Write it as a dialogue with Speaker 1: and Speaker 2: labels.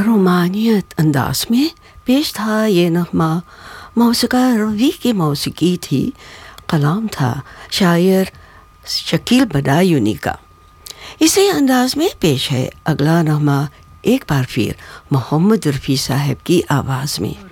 Speaker 1: रोमानियत अंदाज में पेश था ये नगमा। मौसीक़ार रवी की मौसीकी थी, कलाम था शायर शकील बदायूनी का। इसी अंदाज में पेश है अगला नगमा, एक बार फिर मोहम्मद रफ़ी साहब की आवाज़ में।